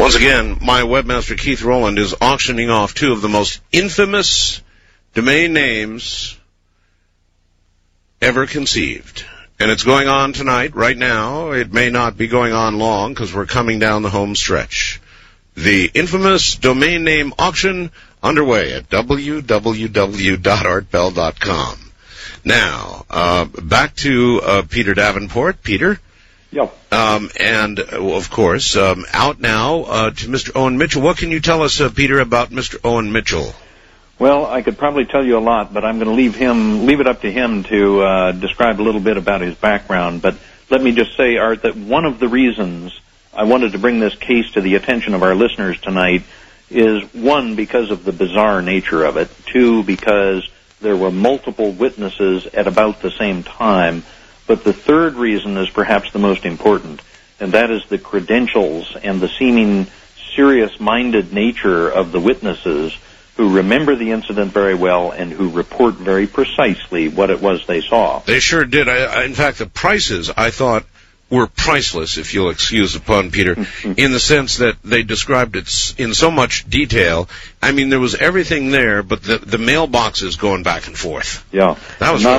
Once again, my webmaster Keith Rowland is auctioning off two of the most infamous domain names ever conceived. And it's going on tonight, right now. It may not be going on long because we're coming down the home stretch. The infamous domain name auction underway at www.artbell.com. Now, back to Peter Davenport. Peter? Yep. And, of course, out now to Mr. Owen Mitchell. What can you tell us, Peter, about Mr. Owen Mitchell? Well, I could probably tell you a lot, but I'm going to leave it up to him to describe a little bit about his background. But let me just say, Art, that one of the reasons I wanted to bring this case to the attention of our listeners tonight is, one, because of the bizarre nature of it, two, because there were multiple witnesses at about the same time, but the third reason is perhaps the most important, and that is the credentials and the seeming serious-minded nature of the witnesses who remember the incident very well and who report very precisely what it was they saw. They sure did. In fact, the prices, I thought, were priceless, if you'll excuse the pun, Peter, in the sense that they described it in so much detail. I mean, there was everything there, but the mailboxes going back and forth. Yeah. That was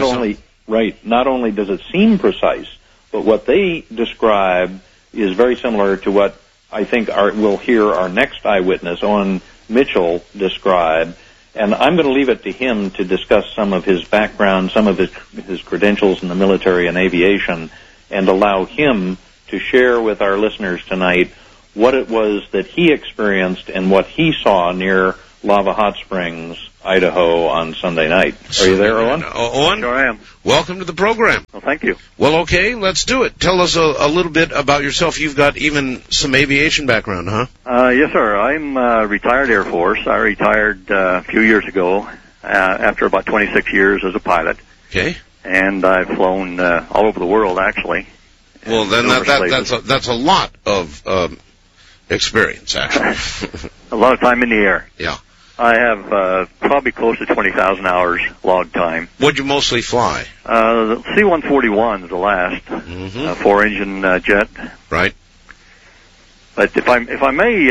not only does it seem precise, but what they describe is very similar to what I think we'll hear our next eyewitness, Owen Mitchell, describe. And I'm going to leave it to him to discuss some of his background, some of his credentials in the military and aviation, and allow him to share with our listeners tonight what it was that he experienced and what he saw near Lava Hot Springs, Idaho, on Sunday night. Are you there, Owen? Owen? Sure I am. Welcome to the program. Well, thank you. Well, okay, let's do it. Tell us a little bit about yourself. You've got even some aviation background, huh? Yes, sir. I'm retired Air Force. I retired a few years ago after about 26 years as a pilot. Okay. And I've flown all over the world, actually. Well, then that's a lot of experience, actually. A lot of time in the air. Yeah. I have probably close to 20,000 hours log time. What'd you mostly fly? The C-141 is the last, four-engine jet. Right. But if I may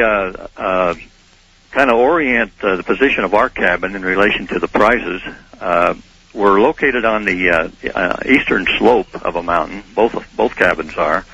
kind of orient the position of our cabin in relation to the prices, we're located on the eastern slope of a mountain. Both cabins are.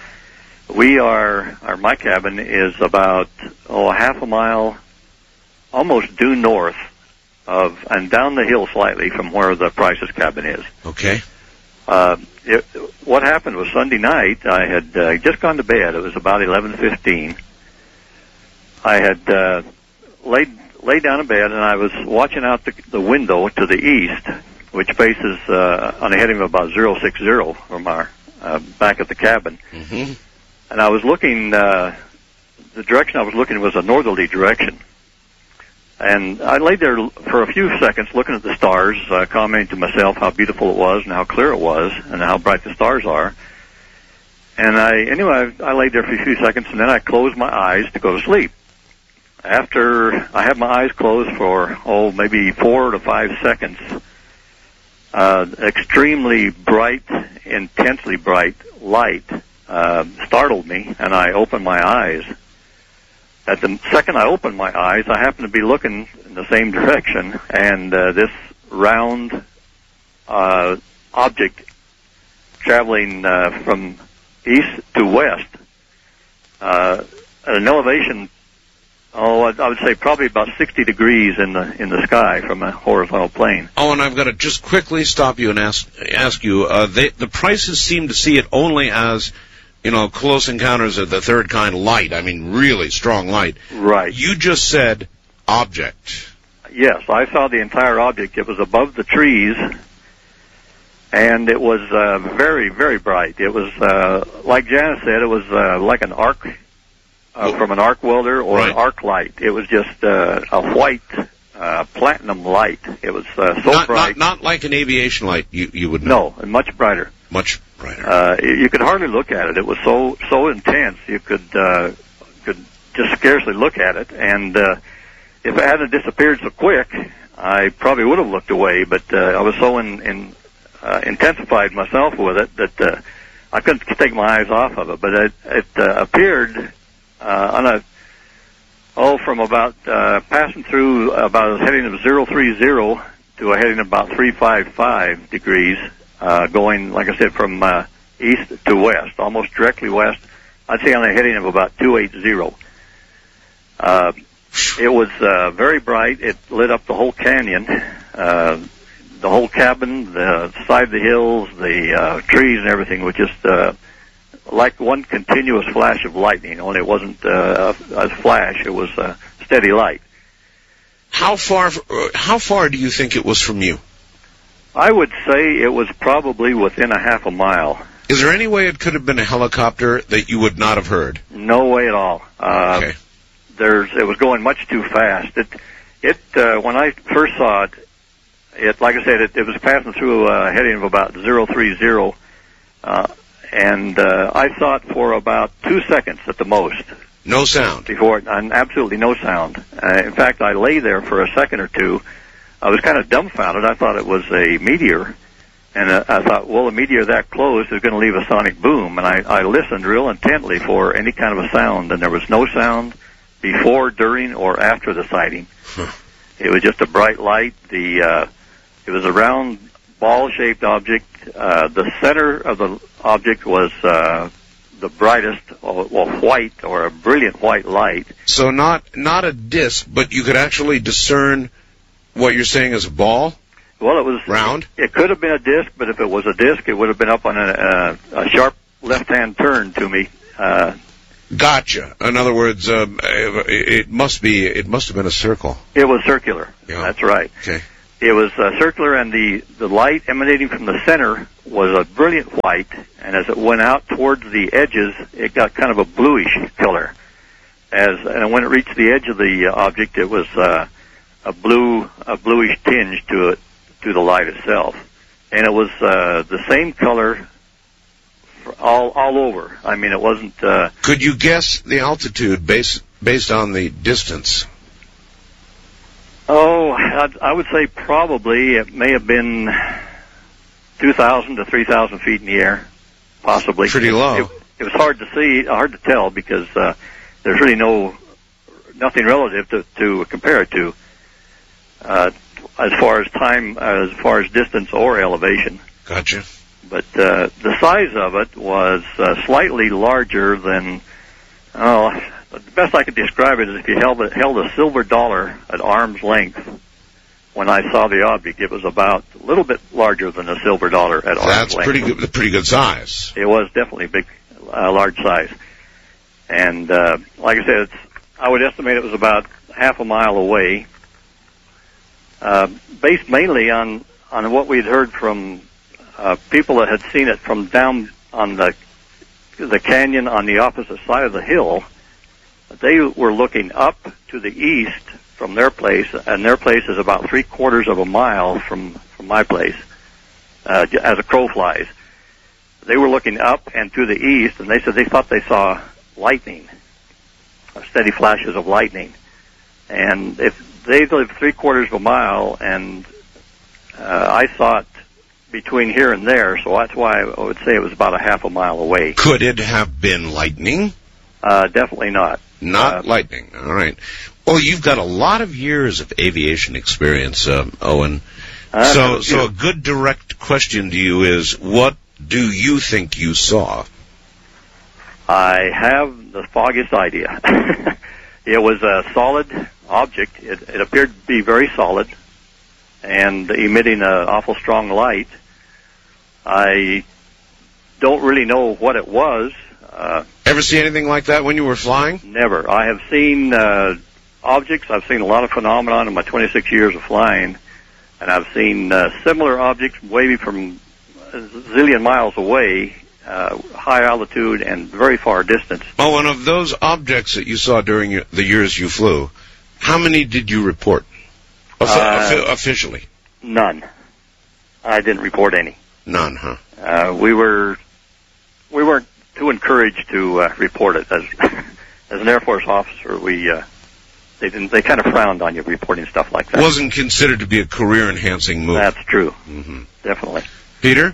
My cabin is about half a mile, almost due north of, and down the hill slightly from where the Price's cabin is. Okay. What happened was Sunday night, I had just gone to bed. It was about 11:15. I had laid down in bed, and I was watching out the window to the east, which faces on a heading of about 060 from our back at the cabin. Mm-hmm. And I was looking, the direction I was looking was a northerly direction. And I laid there for a few seconds looking at the stars, commenting to myself how beautiful it was and how clear it was and how bright the stars are. And I laid there for a few seconds, and then I closed my eyes to go to sleep. After I had my eyes closed for, maybe 4 to 5 seconds, extremely bright, intensely bright light startled me, and I opened my eyes. At the second I opened my eyes, I happened to be looking in the same direction, and this round object traveling from east to west at an elevation, I would say probably about 60 degrees in the sky from a horizontal plane. Oh, and I've got to just quickly stop you and ask you, the Prices seem to see it only as, close encounters of the third kind light. I mean, really strong light. Right. You just said object. Yes, I saw the entire object. It was above the trees, and it was very, very bright. It was, like Janice said, it was like an arc, from an arc welder or an arc light. It was just a white platinum light. It was so bright. Not like an aviation light, you would know. No, much brighter. Much brighter. You could hardly look at it. It was so intense you could just scarcely look at it. And if it hadn't disappeared so quick, I probably would have looked away. But I was so intensified myself with it that I couldn't take my eyes off of it. But it appeared on From about passing through about a heading of 030 to a heading of about 355 degrees, going, like I said, from east to west, almost directly west. I'd say on a heading of about 280. It was very bright. It lit up the whole canyon, the whole cabin, the side of the hills, the trees and everything was just like one continuous flash of lightning, only it wasn't a flash. It was a steady light. How far do you think it was from you? I would say it was probably within a half a mile. Is there any way it could have been a helicopter that you would not have heard? No way at all. Okay. It was going much too fast. When I first saw it, like I said, it was passing through a heading of about 030, and I saw it for about 2 seconds at the most. No sound? Before it, and absolutely no sound. In fact, I lay there for a second or two. I was kind of dumbfounded. I thought it was a meteor. And I thought, well, a meteor that close is going to leave a sonic boom. And I listened real intently for any kind of a sound, and there was no sound before, during, or after the sighting. It was just a bright light. It was a round, ball-shaped object. The center of the object was the brightest, white, or a brilliant white light. So not a disc, but you could actually discern what you're saying is a ball? Well, it was round. It could have been a disc, but if it was a disc, it would have been up on a sharp left-hand turn to me. Gotcha. In other words, it must have been a circle. It was circular. Yeah. That's right. Okay. It was circular, and the light emanating from the center was a brilliant white, and as it went out towards the edges, it got kind of a bluish color. And when it reached the edge of the object, it was a bluish tinge to it, to the light itself, and it was the same color all over. I mean, it wasn't. Could you guess the altitude based on the distance? Oh, I would say probably it may have been 2,000 to 3,000 feet in the air, possibly. Pretty low. It was hard to see, hard to tell, because there's really nothing relative to compare it to. As far as time, as far as distance or elevation. Gotcha. But the size of it was slightly larger than, the best I could describe it is if you held a silver dollar at arm's length. When I saw the object, it was about a little bit larger than a silver dollar at arm's length. That's pretty good size. It was definitely big, large size. And like I said, I would estimate it was about half a mile away. Based mainly on what we'd heard from people that had seen it from down on the canyon on the opposite side of the hill. They were looking up to the east from their place, and their place is about 3/4 of a mile from my place, as a crow flies. They were looking up and to the east, and they said they thought they saw lightning, steady flashes of lightning. And if they lived 3/4 of a mile, and I saw it between here and there, so that's why I would say it was about a half a mile away. Could it have been lightning? Definitely not. Not lightning. All right. Well, you've got a lot of years of aviation experience, Owen. So a good direct question to you is, what do you think you saw? I have the foggiest idea. It was a solid object. It appeared to be very solid and emitting an awful strong light. I don't really know what it was. Ever see anything like that when you were flying? Never. I have seen objects. I've seen a lot of phenomena in my 26 years of flying, and I've seen similar objects maybe from a zillion miles away, high altitude and very far distance. Oh, and of those objects that you saw during the years you flew, how many did you report officially? None. I didn't report any. None, huh? We weren't too encouraged to report it as an Air Force officer. They kind of frowned on you reporting stuff like that. Wasn't considered to be a career-enhancing move. That's true. Mm-hmm. Definitely. Peter?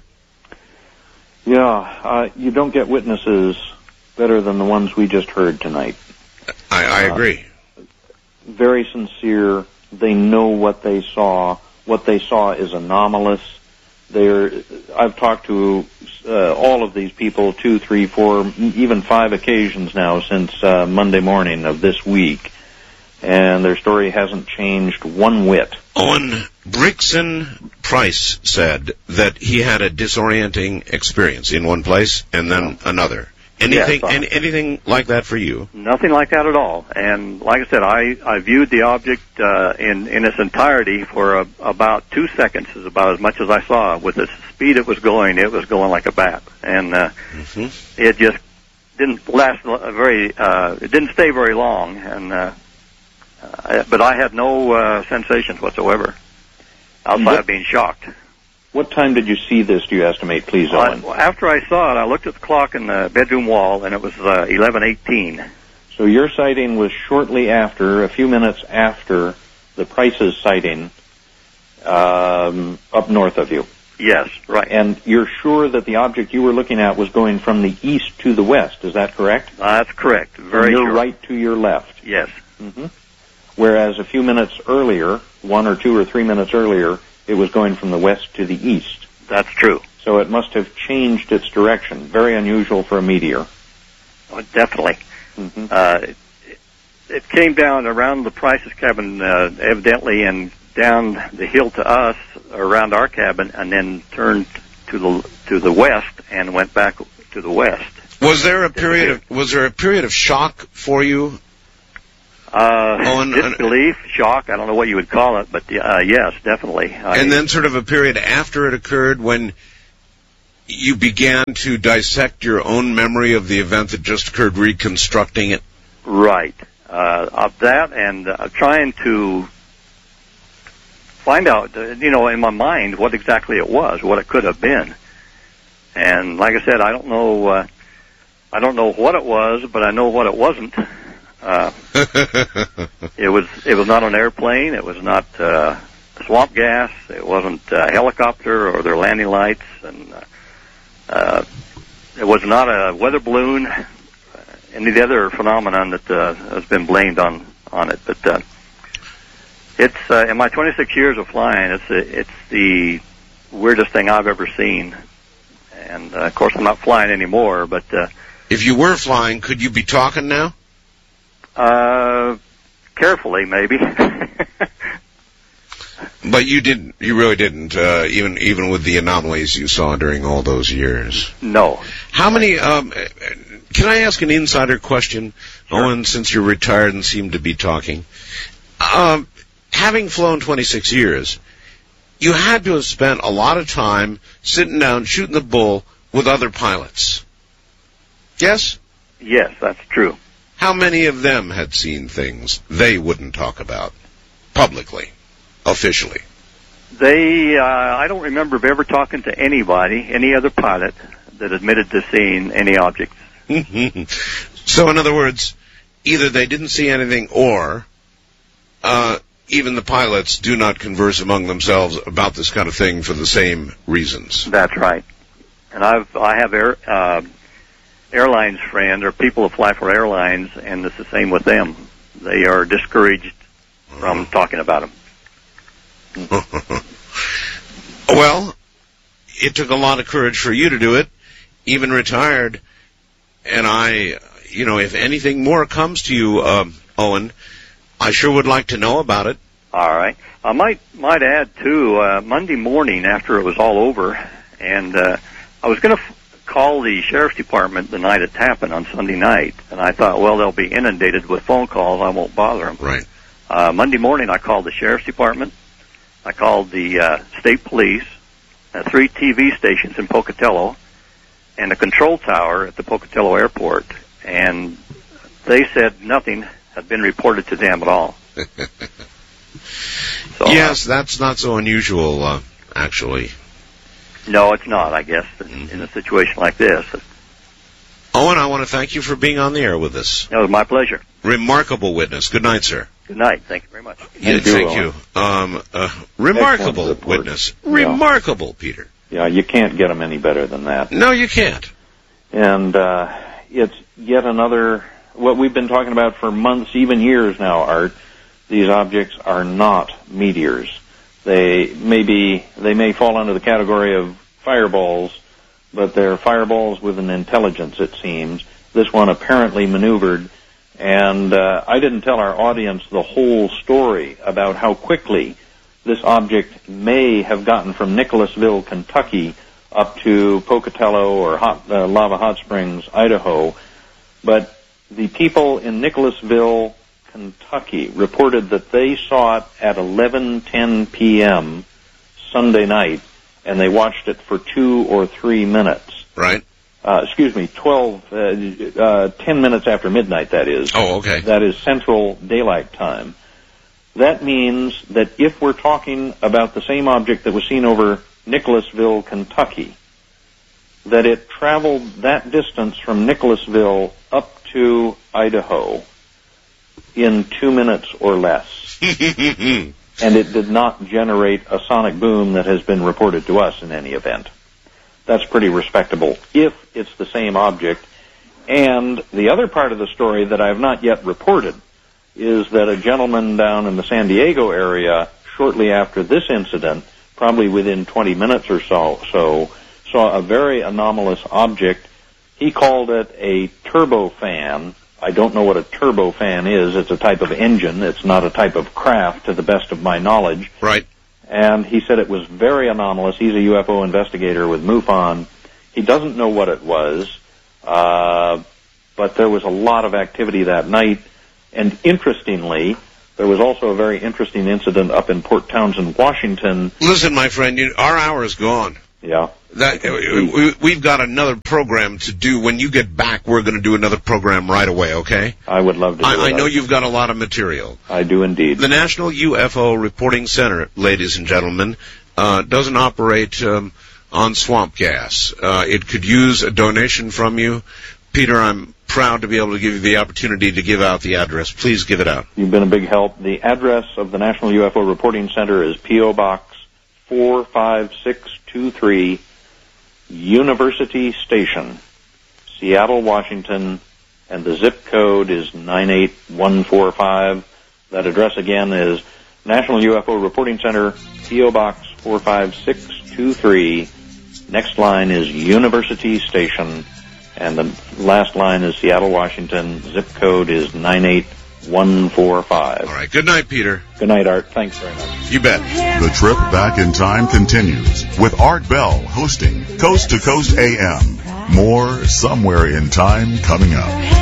Yeah, you don't get witnesses better than the ones we just heard tonight. I agree. very sincere. They know what they saw. What they saw is anomalous. I've talked to all of these people 2, 3, 4, even 5 occasions now since Monday morning of this week, and their story hasn't changed one whit. Owen, Brixton Price said that he had a disorienting experience in one place and then another. Anything like that for you? Nothing like that at all. And like I said, I viewed the object in its entirety for about 2 seconds, is about as much as I saw. With the speed it was going like a bat. And it just didn't last it didn't stay very long. And but I had no sensations whatsoever, outside of being shocked. What time did you see this, do you estimate, please, Owen? After I saw it, I looked at the clock in the bedroom wall, and it was 11:18. So your sighting was shortly after, a few minutes after the Price's sighting up north of you. Yes, right. And you're sure that the object you were looking at was going from the east to the west, is that correct? That's correct. Very From your sure. right to your left. Yes. Mm-hmm. Whereas a few minutes earlier, 1 or 2 or 3 minutes earlier, it was going from the west to the east. That's true. So it must have changed its direction. Very unusual for a meteor. Oh, definitely. Mm-hmm. It came down around the Price's cabin, evidently, and down the hill to us, around our cabin, and then turned to the west and went back to the west. Was there a period of shock for you? Disbelief, shock, I don't know what you would call it, but yes, definitely. And then sort of a period after it occurred when you began to dissect your own memory of the event that just occurred, reconstructing it? Right. Of that, and trying to find out, in my mind what exactly it was, what it could have been. And like I said, I don't know what it was, but I know what it wasn't. It was not an airplane. It was not swamp gas. It wasn't a helicopter or their landing lights, and it was not a weather balloon. Any of the other phenomenon that has been blamed on it, but it's in my 26 years of flying, it's the weirdest thing I've ever seen. And of course, I'm not flying anymore. But if you were flying, could you be talking now? Carefully, maybe. But you didn't. You really didn't. Even with the anomalies you saw during all those years. No. How many? Can I ask an insider question, Sure. Owen? Since you're retired and seem to be talking, having flown 26 years, you had to have spent a lot of time sitting down, shooting the bull with other pilots. Yes? Yes, that's true. How many of them had seen things they wouldn't talk about publicly, officially? I don't remember ever talking to anybody, any other pilot, that admitted to seeing any objects. So, in other words, either they didn't see anything, or even the pilots do not converse among themselves about this kind of thing for the same reasons. That's right. And I have airlines friends, or people who fly for airlines, and it's the same with them. They are discouraged from talking about them. Well, it took a lot of courage for you to do it, even retired. And if anything more comes to you, Owen, I sure would like to know about it. All right. I might add, too, Monday morning after it was all over, and I was going to call the sheriff's department the night it happened on Sunday night, and I thought, well, they'll be inundated with phone calls. I won't bother them. Right. Monday morning, I called the sheriff's department. I called the state police, 3 TV stations in Pocatello, and a control tower at the Pocatello airport, and they said nothing had been reported to them at all. So, yes, that's not so unusual, actually. No, it's not, I guess, in a situation like this. Owen, I want to thank you for being on the air with us. It was my pleasure. Remarkable witness. Good night, sir. Good night. Thank you very much. Thank you. Remarkable witness. Yeah. Remarkable, Peter. Yeah, you can't get them any better than that. No, you can't. And it's yet another, what we've been talking about for months, even years now, Art, these objects are not meteors. They may fall under the category of fireballs, but they're fireballs with an intelligence, it seems. This one apparently maneuvered, and I didn't tell our audience the whole story about how quickly this object may have gotten from Nicholasville, Kentucky, up to Pocatello or Lava Hot Springs, Idaho. But the people in Nicholasville, Kentucky, reported that they saw it at 11:10 p.m. Sunday night, and they watched it for 2 or 3 minutes. Right. 10 minutes after midnight, that is. Oh, okay. That is Central Daylight Time. That means that if we're talking about the same object that was seen over Nicholasville, Kentucky, that it traveled that distance from Nicholasville up to Idaho in 2 minutes or less. And it did not generate a sonic boom that has been reported to us in any event. That's pretty respectable if it's the same object. And the other part of the story that I have not yet reported is that a gentleman down in the San Diego area, shortly after this incident, probably within 20 minutes or so, saw a very anomalous object. He called it a turbofan. I don't know what a turbofan is. It's a type of engine. It's not a type of craft, to the best of my knowledge. Right. And he said it was very anomalous. He's a UFO investigator with MUFON. He doesn't know what it was, but there was a lot of activity that night. And interestingly, there was also a very interesting incident up in Port Townsend, Washington. Listen, my friend, our hour is gone. Yeah. We've got another program to do. When you get back, we're going to do another program right away, okay? I would love to do I know you've got a lot of material. I do indeed. The National UFO Reporting Center, ladies and gentlemen, doesn't operate on swamp gas. It could use a donation from you. Peter, I'm proud to be able to give you the opportunity to give out the address. Please give it out. You've been a big help. The address of the National UFO Reporting Center is P.O. Box 45623, University Station, Seattle, Washington, and the zip code is 98145. That address again is National UFO Reporting Center, P.O. Box 45623. Next line is University Station, and the last line is Seattle, Washington. Zip code is 98145. All right. Good night, Peter. Good night, Art. Thanks very much. You bet. The trip back in time continues with Art Bell hosting Coast to Coast AM. More Somewhere in Time coming up.